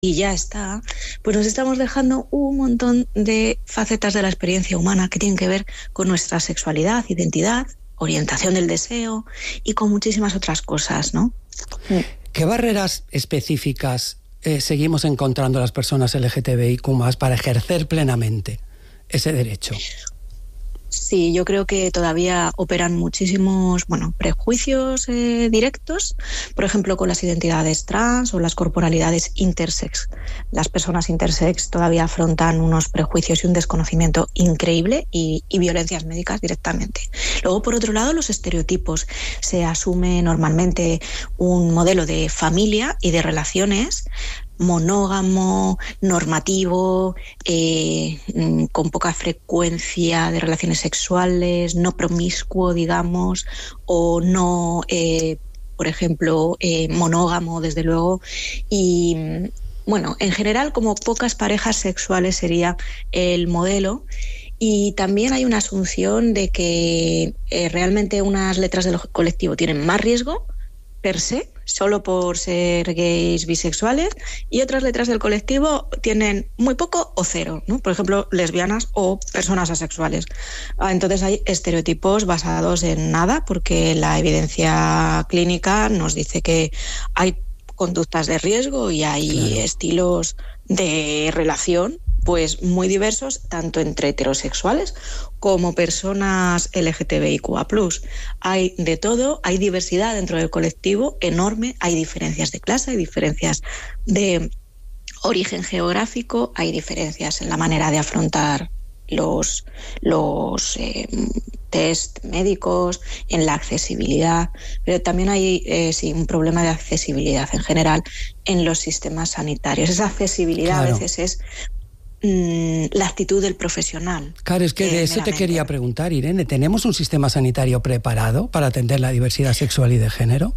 y ya está, pues nos estamos dejando un montón de facetas de la experiencia humana que tienen que ver con nuestra sexualidad, identidad, orientación del deseo y con muchísimas otras cosas, ¿no? ¿Qué barreras específicas seguimos encontrando las personas LGTBIQ+ para ejercer plenamente ese derecho? Sí, yo creo que todavía operan muchísimos, prejuicios directos, por ejemplo, con las identidades trans o las corporalidades intersex. Las personas intersex todavía afrontan unos prejuicios y un desconocimiento increíble y violencias médicas directamente. Luego, por otro lado, los estereotipos. Se asume normalmente un modelo de familia y de relaciones monógamo, normativo, con poca frecuencia de relaciones sexuales, no promiscuo, digamos, o no, por ejemplo, monógamo, desde luego. Y en general, como pocas parejas sexuales sería el modelo. Y también hay una asunción de que realmente unas letras del colectivo tienen más riesgo per se, solo por ser gays, bisexuales, y otras letras del colectivo tienen muy poco o cero, ¿no? Por ejemplo, lesbianas o personas asexuales. Entonces hay estereotipos basados en nada, porque la evidencia clínica nos dice que hay conductas de riesgo y hay estilos de relación pues muy diversos, tanto entre heterosexuales como personas LGTBIQA+. Hay de todo, hay diversidad dentro del colectivo enorme, hay diferencias de clase, hay diferencias de origen geográfico, hay diferencias en la manera de afrontar los test médicos, en la accesibilidad, pero también hay un problema de accesibilidad en general en los sistemas sanitarios. Esa accesibilidad a veces es la actitud del profesional. Claro, es que de eso te quería preguntar, Irene. ¿Tenemos un sistema sanitario preparado para atender la diversidad sexual y de género?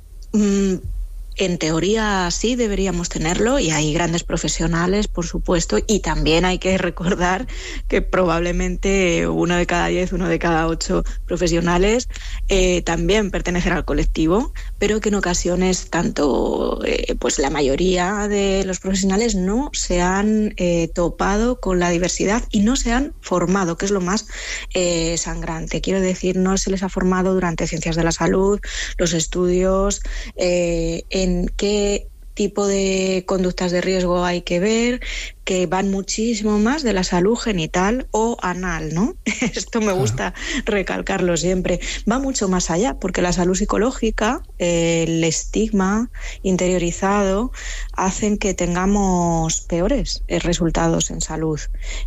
En teoría sí deberíamos tenerlo, y hay grandes profesionales, por supuesto, y también hay que recordar que probablemente 1 de cada 10, 1 de cada 8 profesionales también pertenecen al colectivo, pero que en ocasiones pues la mayoría de los profesionales no se han topado con la diversidad y no se han formado, que es lo más sangrante. Quiero decir, no se les ha formado durante ciencias de la salud, los estudios, en qué tipo de conductas de riesgo hay que ver, que van muchísimo más de la salud genital o anal, ¿no? Esto me gusta recalcarlo siempre. Va mucho más allá, porque la salud psicológica, el estigma interiorizado, hacen que tengamos peores resultados en salud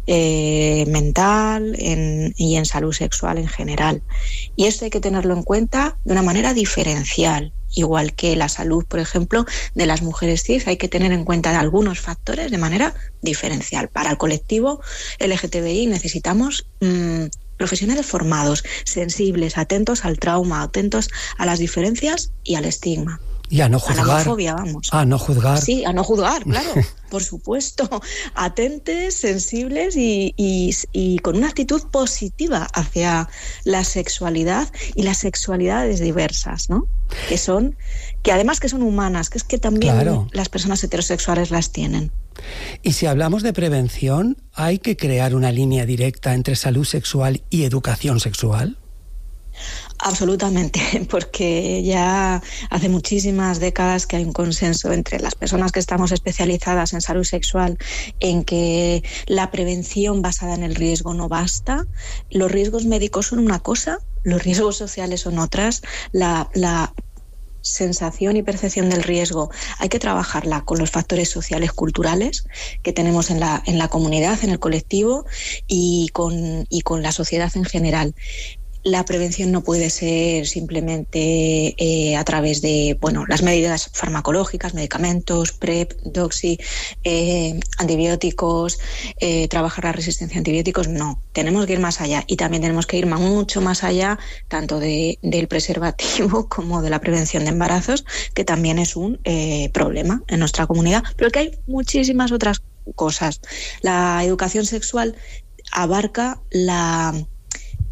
mental y en salud sexual en general. Y esto hay que tenerlo en cuenta de una manera diferencial. Igual que la salud, por ejemplo, de las mujeres cis, hay que tener en cuenta algunos factores de manera diferencial. Para el colectivo LGTBI necesitamos profesionales formados, sensibles, atentos al trauma, atentos a las diferencias y al estigma. Y a no juzgar. A la homofobia, vamos. A no juzgar. Sí, a no juzgar, claro, por supuesto. Atentes, sensibles y con una actitud positiva hacia la sexualidad y las sexualidades diversas, ¿no? Que además que son humanas, que es que también las personas heterosexuales las tienen. Y si hablamos de prevención, ¿hay que crear una línea directa entre salud sexual y educación sexual? Absolutamente, porque ya hace muchísimas décadas que hay un consenso entre las personas que estamos especializadas en salud sexual en que la prevención basada en el riesgo no basta. Los riesgos médicos son una cosa, los riesgos sociales son otras. La sensación y percepción del riesgo hay que trabajarla con los factores sociales culturales que tenemos en la comunidad, en el colectivo y con la sociedad en general. La prevención no puede ser simplemente a través de las medidas farmacológicas, medicamentos, PrEP, doxi, antibióticos, trabajar la resistencia a antibióticos. No, tenemos que ir más allá y también tenemos que ir mucho más allá tanto del preservativo como de la prevención de embarazos, que también es un problema en nuestra comunidad, pero que hay muchísimas otras cosas. La educación sexual abarca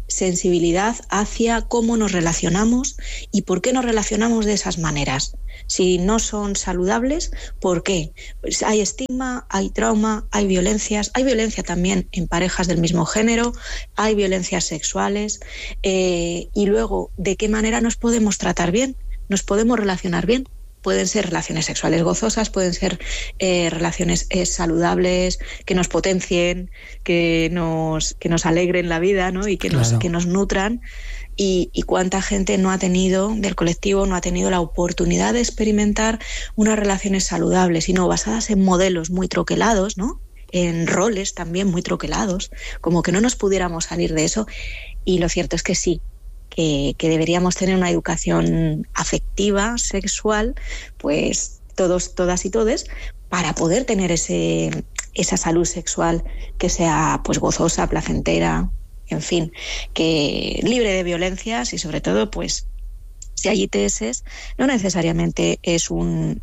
sensibilidad hacia cómo nos relacionamos y por qué nos relacionamos de esas maneras. Si no son saludables, ¿por qué? Pues hay estigma, hay trauma, hay violencia también en parejas del mismo género, hay violencias sexuales, y luego, ¿de qué manera nos podemos tratar bien? ¿Nos podemos relacionar bien? Pueden ser relaciones sexuales gozosas, pueden ser relaciones saludables, que nos potencien, que nos alegren la vida, ¿no? Y que nos nutran. Y cuánta gente no ha tenido, del colectivo, no ha tenido la oportunidad de experimentar unas relaciones saludables, sino basadas en modelos muy troquelados, ¿no? En roles también muy troquelados, como que no nos pudiéramos salir de eso. Y lo cierto es que sí, que deberíamos tener una educación afectiva, sexual, pues todas y todes, para poder tener esa salud sexual que sea pues gozosa, placentera, en fin, que libre de violencias y sobre todo pues si hay ITS, no necesariamente es un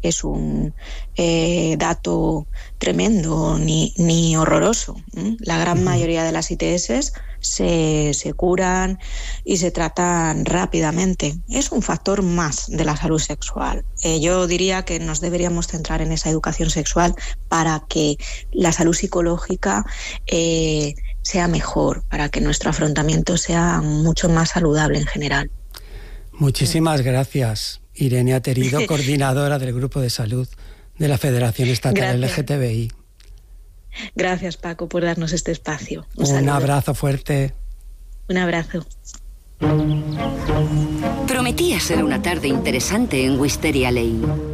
dato tremendo ni horroroso. La gran mayoría de las ITS se curan y se tratan rápidamente. Es un factor más de la salud sexual. Yo diría que nos deberíamos centrar en esa educación sexual para que la salud psicológica sea mejor, para que nuestro afrontamiento sea mucho más saludable en general. Muchísimas gracias, Irene Aterido, coordinadora del Grupo de Salud de la Federación Estatal LGTBI. Gracias, Paco, por darnos este espacio. Un abrazo fuerte. Un abrazo. Prometía ser una tarde interesante en Wisteria Lane.